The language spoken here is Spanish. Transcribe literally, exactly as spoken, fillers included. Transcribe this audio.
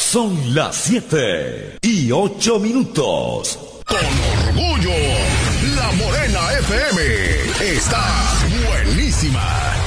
Son las siete y ocho minutos. Con orgullo, La Morena F M está buenísima.